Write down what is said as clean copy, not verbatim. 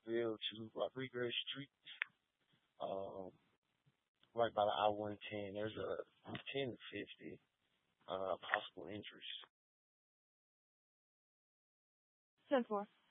Jacksonville to Rodriguez Street, um, right by the I-110. There's a 1050 possible injuries. 10-4.